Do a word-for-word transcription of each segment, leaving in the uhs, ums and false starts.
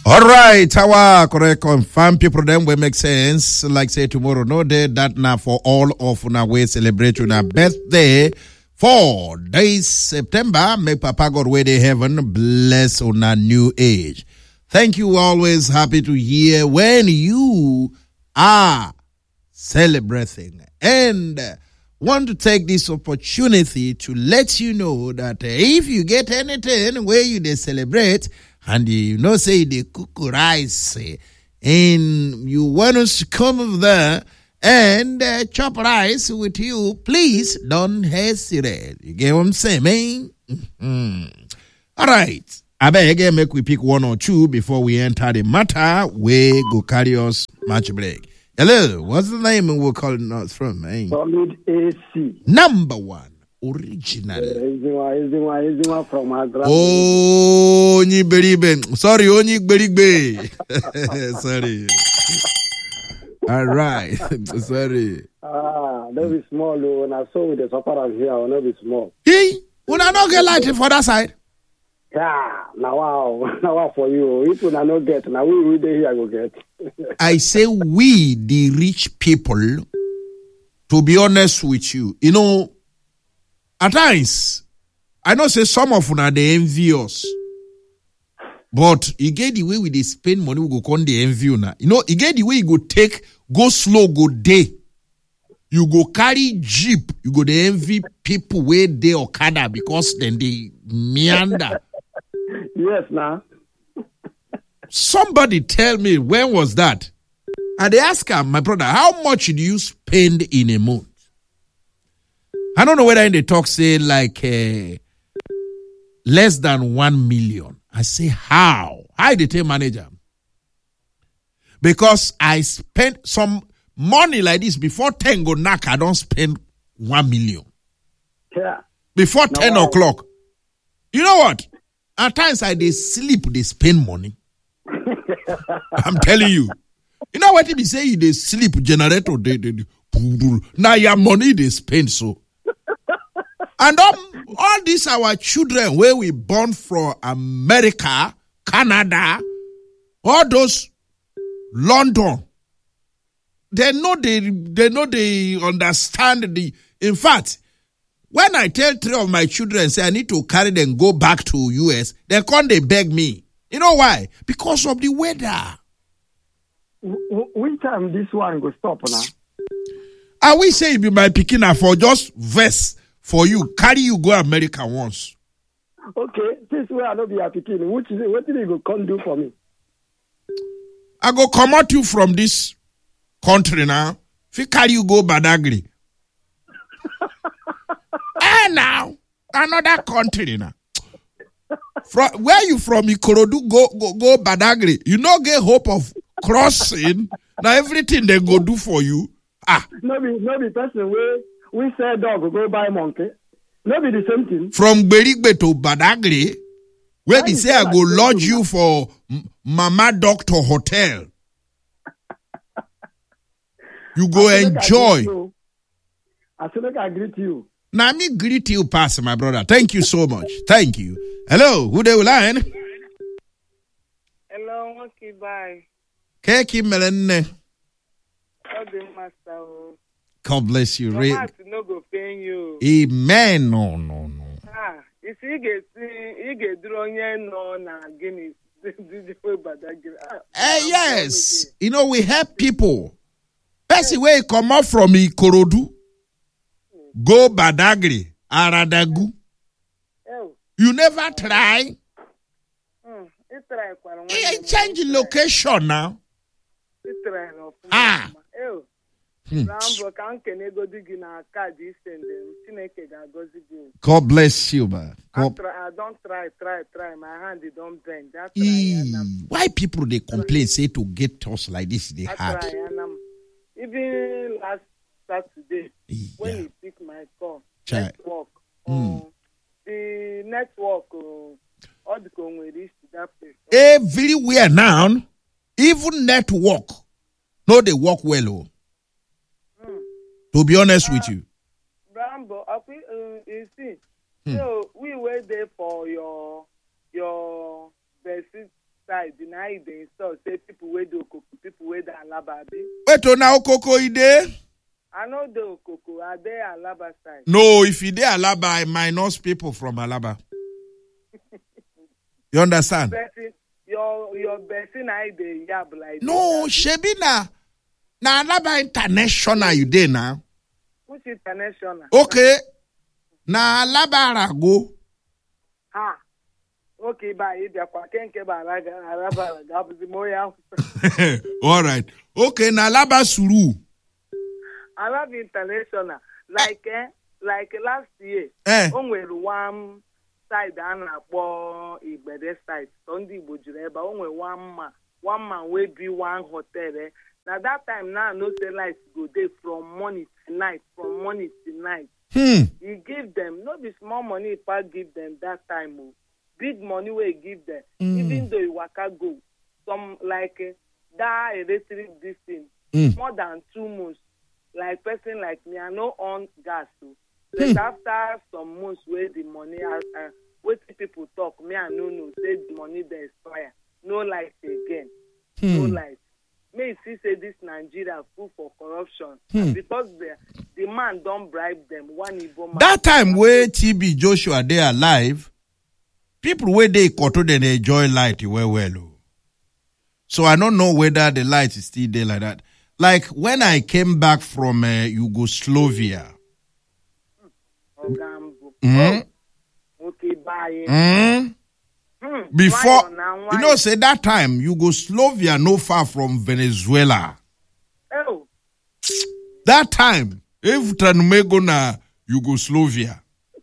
All right, our correct confirm people them will make sense. Like say tomorrow, no day that now for all of una we celebrate una birthday. Four days September, make Papa God where they heaven bless on a new age. Thank you. Always happy to hear when you are celebrating, and want to take this opportunity to let you know that if you get anything where you they celebrate and you know say they cook rice and you want us to come over there and uh, chop rice with you, please don't hesitate. You get what I'm saying, man? Mm-hmm. All right. I beg again, make we pick one or two before we enter the matter. We go carry us match break. Hello, what's the name we're calling us from, man? Solid A C. Number one, original. Uh, from oh, Onyi Beribe. Sorry, Onyi Beribe. Sorry. All right. Sorry. Ah, that be small. When I saw with the supper here, I will not be small. Hey, when I don't get light for that side. Yeah, now wow, now wow for you. If you not get, now we we here I go get. I say we, the rich people, to be honest with you, you know, at times, I know say some of them they envy us. But you get the way we they spend money, we go con the envy you now. You know, you get the way you go take, go slow, go day. You go carry jeep, you go the envy people where they Okada because then they meander. Yes, now. Somebody tell me, when was that? And they ask him, my brother, how much do you spend in a month? I don't know whether in the talk say like uh, less than one million. I say, how? How did they manage them? Because I spent some money like this before ten go knock, I don't spend one million. Yeah. Before no, ten o'clock. You know what? At times I they sleep, they spend money. I'm telling you. You know what if you say they sleep, generator, they, they, they now your money they spend so. And um, all these our children where we born from America, Canada, all those London, they know they they know they understand the. In fact, when I tell three of my children say I need to carry them go back to U S, they come they beg me. You know why? Because of the weather. W- which time this one go stop now? I will say it be my picking for just vest for you, carry you go America once. Okay, this way I don't be a picking. Which is what did you go come do for me? I go come out you from this country now. If you carry you go Badagry. And now another country now. From where you from Ikorodu go go go Badagry. You no get hope of crossing. Now everything they go do for you. Ah. No be no be person where we say dog go buy monkey. No be the same thing. From Berigbe to Badagry, where they say I go lodge you for M- Mama Doctor Hotel. You go I enjoy. I feel like I greet you. Now me greet you, Pastor, my brother. Thank you so much. Thank you. Hello, who they will line? Hello, okay, bye. Keki Melene. Master. God bless you. Re- no go paying you. Amen. No, no, no. Ah, if you get you get drawing no na Guinness. Uh, yes. You know, we help people. Person where come out from Ikorodu, go Badagry, Aradagu. You never try. Mm, try you change location now. Try ah. Hmm. God bless you, man. God... I don't try, try, try. My hand they don't bend. E... Why people they complain say to get us like this they hard? Even last Saturday e, when yeah. you pick my call, Chai. network, mm. uh, the network, uh, all the when we reach that place. Everywhere now, even network, no, they work well. Oh. To be honest uh, with you. Rambo, uh, you see, hmm. so we were there for your your basic side, now they install say people wey do Okoko, people wey do Alaba. Wait, oh, now Okoko ide? I know the Okoko, are they Alaba side? No, if you dey Alaba, I minus people from Alaba. You understand? Person, your your person I dey yab like No, shebi na na Alaba International you dey now. Which international? Okay. Na Alaba Arago. Ah. Okay, bye. If you can get Alaba, Alaba, moya. All right. Okay, na Alaba Suru. Alaba International. Like eh, like last year, Eh. only one side and a Igbede side. Sunday Bojureba, only one man, one man will be one hotel. Eh. Now that time now no say lights go there from morning to night, from morning to night. Hmm. You give them, not be small money if I give them that time. Oh. Big money will give them. Mm. Even though you waka go, some like uh, that electric this thing, Mm. more than two months. Like person like me, I know on gas. So. But after some months where the money, uh, uh, where people talk, me I no no say the money they expire. No light again. Hmm. No light. May see say this Nigeria full for corruption Hmm. because the the man don't bribe them. One Igbo man. That time where T B Joshua they alive, people where they koto they enjoy light well well. Oh. So I don't know whether the light is still there like that. Like when I came back from uh, Yugoslavia. Ogambo. Mm, Okay, bye. mm, Hmm. before, Why now, why? you know, say that time, Yugoslavia no far from Venezuela. Oh, That time, if Tanumego na Yugoslavia.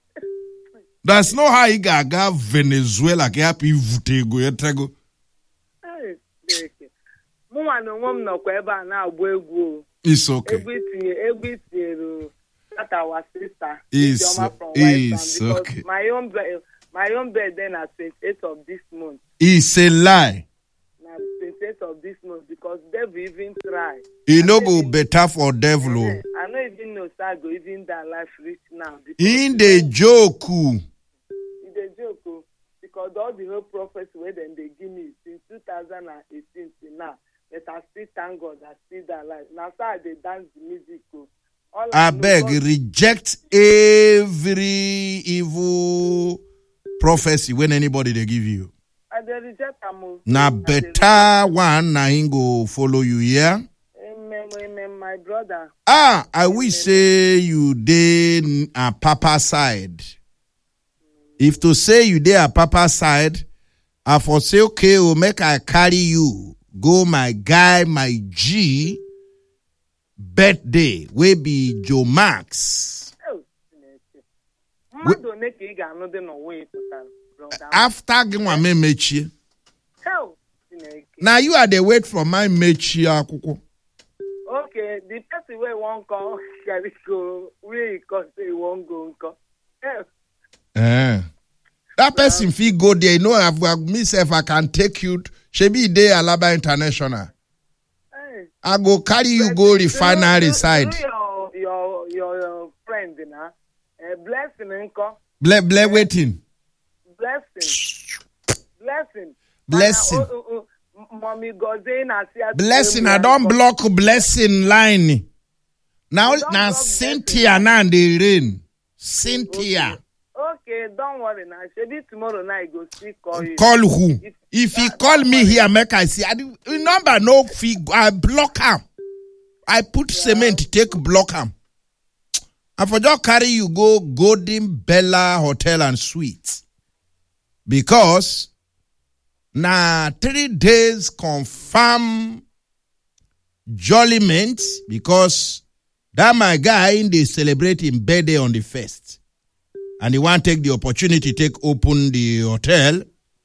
That's not how he got Venezuela. Ke happy vutego yetego. hey, okay. Mwa no mom no kwa eba na agbo egwu. It's okay. Egwu tinye, egwu tinye that our sister. It's Ijeoma from it's White Town, okay. because my own bed, my own bed then at twenty-eighth of this month. It's a lie. Na twenty-eighth of this month because devil even try. He I no know go even- better for devil. oh. Eh, I don't even know sir go even that life rich now. because- In the joke. It's a joke, oh, because all the whole prophecy where then they give me since two thousand eighteen till now, but I still thank God I still that life. Now, sir, they dance the music. Oh. All I know beg, God- reject every evil prophecy when anybody they give you. I dey reject am. oh. Na I dey better one na him go follow you here. Amen, amen, my brother. Ah, I wish say you dey a papa side. If to say you dey a papa side, I for say okay, oh, make I carry you go my guy, my G birthday wey be Joe Max. Oh, Chineke. Mmadụ one ka ị ga-anụ dị n'ụwa ị pụtara, brother? After gị nwa me mechie. Oh, Chineke. Now you are the wait for my mechie akwụkwọ. Okay, the person wey wan come carry go, wey he come say he wan go nko. Eh, Eh. That person fit go there. You know, I've got myself. I can take you. Shebi dey Alaba International. eh. I go carry you But go do- refinery do- side. do Your your your, your friend na, uh, blessing nko, Ble ble waiting. blessing, blessing, Blessing. Mana, oh, oh, oh, mommy Gozie na see as Blessing. we I don't nko. block blessing line. Now You don't now block Cynthia now dey rain. Cynthia. Okay, don't worry now. Maybe tomorrow night go see call you. Call who? If- If he that- call don't me worry. here, make I see. I do, number no fee. I block him. I put cement, take block him. I for just carry you go Golden Bella Hotel and Suites. Because na three days confirm jolliment because that my guy in the celebrating birthday on the first. And he want to take the opportunity take open the hotel.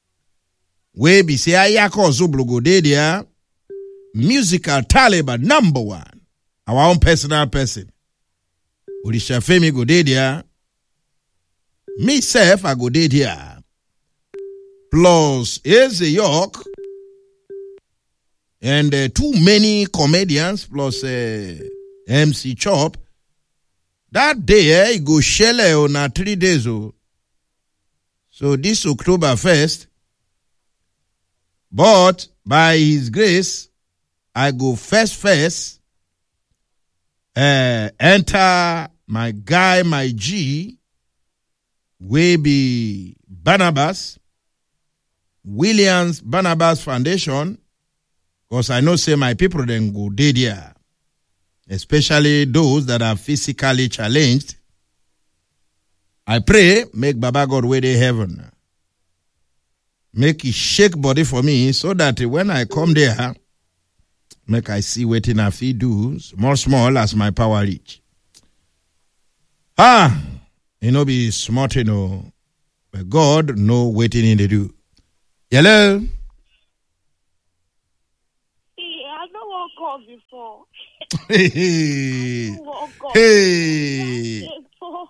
We be say ayako zublo go dey there. Musical Taliban number one. Our own personal person. Odisha Femi go dey there. Me self I go dey there. Plus Eze York and uh, too many comedians plus uh, M C Chop. That day eh, he go shell on a three days. Oh. So this October first. But by his grace, I go first first, uh, enter my guy, my G, we be Barnabas, Williams Barnabas Foundation, because I know say my people then go dey there, especially those that are physically challenged. I pray, make Baba God way dey heaven. Make it shake body for me so that when I come there, make I see waiting I fit do small, small as my power reach. Ah, you know, be smart, you know, but God know waiting in the do. Hello? Yeah, I don't want to call before. Hey, I don't want to call hey, before.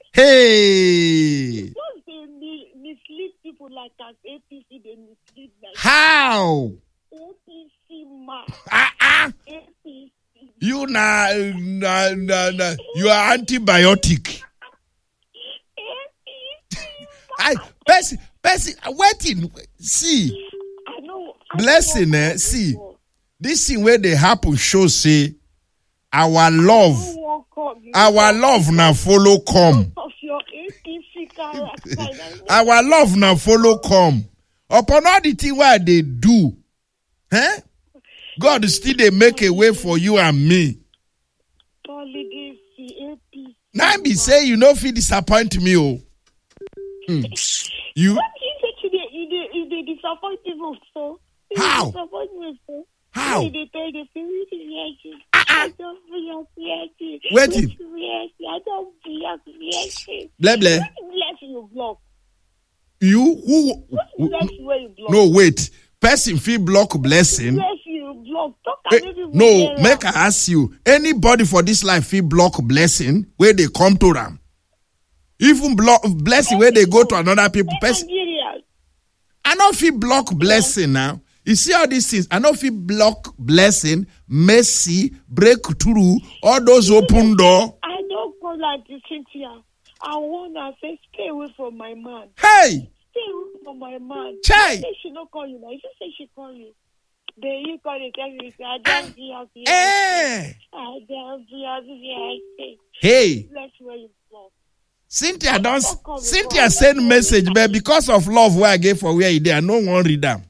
hey. Because they mi- mislead people like us, A P C, they mislead like How? A P C man. Ah, ah. A P C. You na, na, na, na. You are antibiotic. A P C I, Percy, Percy, waiting. See, I know. I blessing, don't eh? want to See, call this thing where they happen show say our I love, don't want to call before. our love now follow come. Of your A P C character. Our love now follow come. Upon all the thing where they do, eh? God still they make a way for you and me. Holiday A P C. Now be say you know fit disappoint me, oh. Hmm. You What is it today? You dey you dey disappoint people so? You How? disappoint me so? How? You dey tell the people reaction. I don't feel reaction. Waiting. I don't feel reaction. Blah blah. Bless you block. You who? Bless you where you block. No wait. Person feel block blessing. Bless you block. Talk Eh, and maybe no, make I ask you. Anybody for this life feel block blessing where they come to them. Even block blessing where they go to another people. Person, Nigeria. I know feel block blessing now. You see all these things. I know feel block blessing, mercy, breakthrough, all those open door. I don't call like this Cynthia. I wanna say stay away from my man. Hey, Stay away from my man. Chai. She say she not call you now. She say she call you. Then you call and tell me, say, I don't be happy. eh. I don't be happy. Hey, Bless where you from. Cynthia don't. Cynthia send message, but because of love where I gave for where he there, no one read them.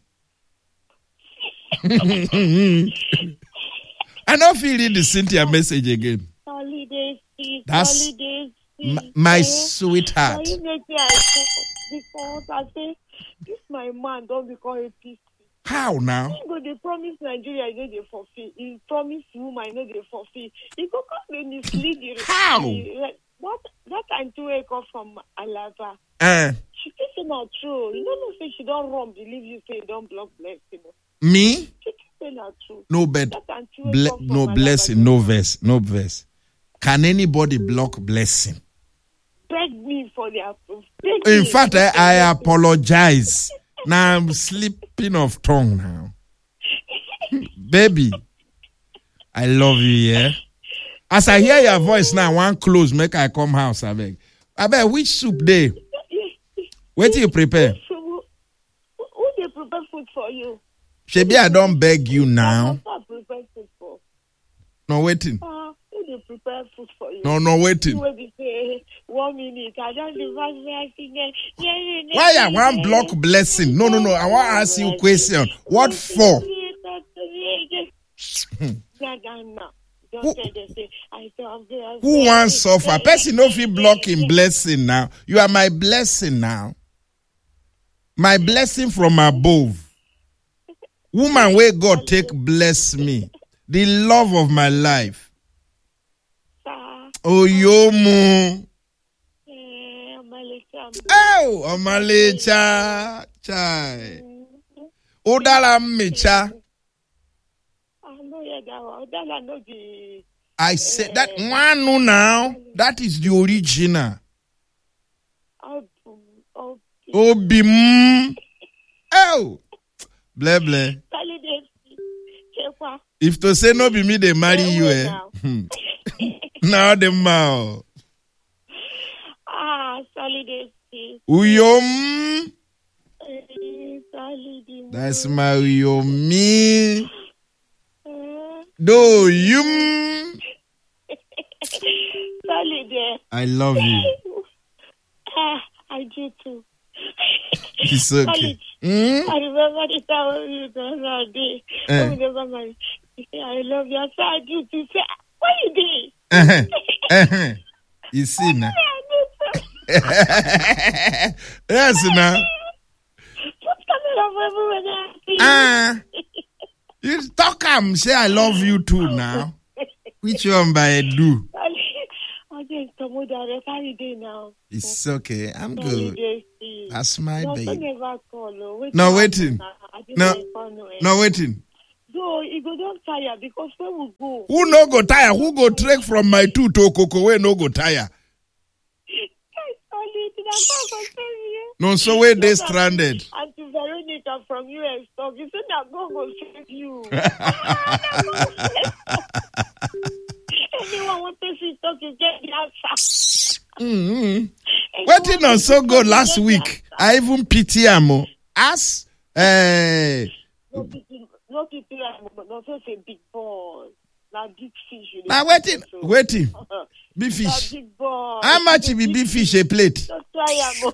I don't feel read the Cynthia message again. Holidays, please. That's Holidays, M- please. my Eh? sweetheart. Now you make me I call because I say this my man don't become a P C. How now? He go dey promise Nigeria, I know they fulfill. He promise woman, I know they fulfill. He go come dey mislead you. How? That that time two wake up from Alava. Uh, She think say not true. You don't know say she don't run believe you say you don't block blessing. me? She think say not true. No bed. That time two wake Ble- up from no Alava. blessing. No verse. No verse. Can anybody block blessing? Beg me for their beg In me. fact, I, I apologize. Now I'm slipping of tongue now. Baby, I love you, yeah? As I hear your voice now, one close, make I come house, I beg. I beg, which soup day? Wait till you prepare. So, who, who they prepare food for you? Shebi, I don't beg you now. Who I prepare food for? No waiting. Uh, who they prepare food for you? No, no waiting. Who will be say one minute? I don't do Why I want block blessing? No, no, no. I want to ask you a question. What for? Who, who wants suffer? Person no fit blocking blessing now. You are my blessing now. My blessing from above. Woman where God take bless me. The love of my life. Oh yomu. Oh, Omalecha. Chai. Odala mecha. I said that one now. That is the original. Obim. Oh. Blah blah. If to say no be me, they marry you, eh? Now the mouth. Ah, solid. Uyom. That's my you me. Uh, Do you? Solid. I love you. Ah, I do too. It's okay. Mm? I remember the time when you done that day. Eh. Oh, never mind. You say, I love you. I say, I do too. Say, what you did? Uh-huh. Uh-huh. You see now. Yes, now. Put camera for everyone else. Ah. You talk am say I love you too now. Which one by do? I just come with the every day now. It's okay. I'm good. That's my No, baby. never call. Wait No, waiting. No, no waiting. So you go don't tire because where we go? Who no go tire? Who go trek from my two to Coco? Where no go tire? No, so where they stranded? Auntie Veronica from U S talk. You said that God will save you. Anyone want to see talk, you get the answer. Mm-hmm. What did not so good last week? I even pity him. As eh. No pity, no pity, no so say big balls. Now big fish. Now waiting, waiting. Big fish. Big ball. How much be big fish a plate? Don't try am.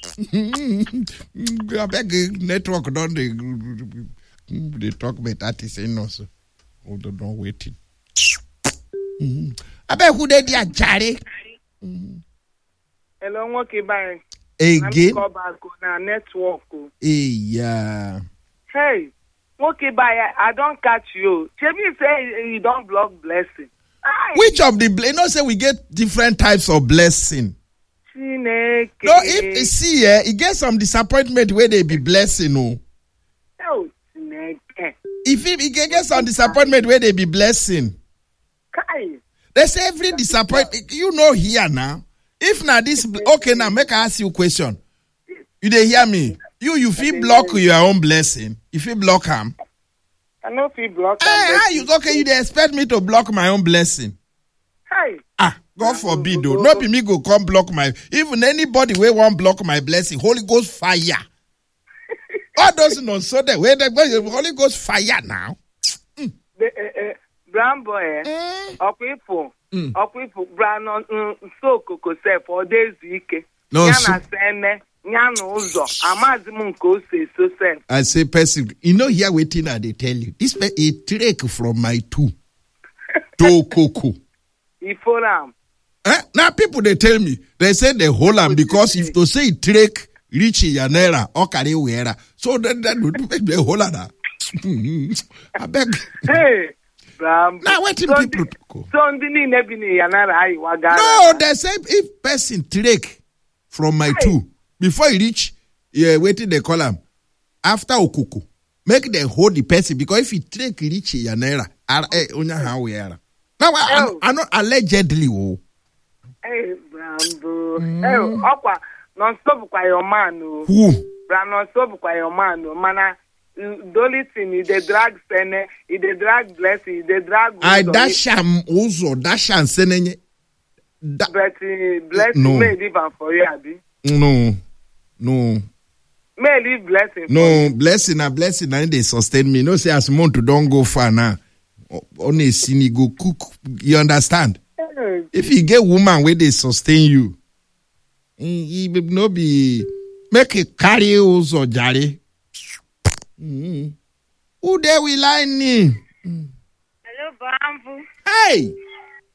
I beg network don't they they talk about that is no so. Hold on, don't waiting. I beg who they dia jare. Hello, okay, bye. Again. Call back on network. Hey, yeah. Hey, okay, bye. I, I don't catch you. Chebi say you don't block blessing. Aye. Which of the you know say we get different types of blessing. Chineke. No, if you see eh, you get some disappointment where they be blessing, no. Oh, Chineke. If you get get some disappointment where they be blessing. Kai. They say every disappointment, you know here now. If now this, okay now, make I ask you a question. You dey hear me? You, you feel block your own blessing. If you block him. I know if you block Hey, how you, okay, you dey expect me to block my own blessing. Hey. Ah, God forbid though. Not be me go come block my, even anybody wey won't block my blessing, Holy Ghost fire. All those no so that where the Holy Ghost fire now. Mm. The, uh, uh, brown boy, Mm. up people, Mm. up people, brown on so coco self or days week. No, Yana so- seme, yana uzo, amazimun ko se so self. I say, person, you know here waiting and they tell you. This pe- a trick from my two to Coco. Iforam. Eh? Now people they tell me, they say they hold am because if to say trick reach yanera or carry weara. So then that would make the hold am. I beg. Hey, Bram. Now waiting people to go. So ndini nebini yanara ai wagara. No, they say if person trick from my two before he reach, yeah, waiting they call him after Okoko. Make them hold the person because if he trick reach yanera, eh, onya how weara. Now I, I, I not allegedly oh. Hey, Brambo. Hey, okwa non-stop kwa your man o. Who? Bram non-stop kwa your man o. Mana the only thing is the drag sene, is the drag blessing, the drag. I dash am also dash am senenye. Da- But uh, blessing No. may live am for you, Abi. no, no, May live blessing. for no. you. Blessing a blessing and they sustain me. No say as month to don't go far now. O- Only see go cook. You understand? Hey, If you get woman where they sustain you, he will no be make a carry also jare. Mm. Who there will I need? Hello, Bambu. Hey,